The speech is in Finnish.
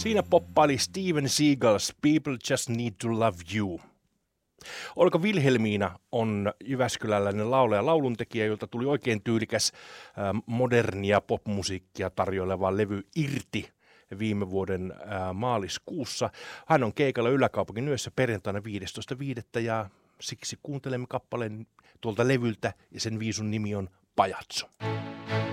Siinä poppaili Steven Seagals People Just Need to Love You. Olga Vilhelmiina on jyväskyläläinen laulaja ja lauluntekijä, jolta tuli oikein tyylikäs modernia popmusiikkia tarjoileva levy Irti viime vuoden maaliskuussa. Hän on keikalla Yläkaupungin yössä perjantaina 15.5. ja siksi kuuntelemme kappaleen tuolta levyltä ja sen viisun nimi on Pajatso.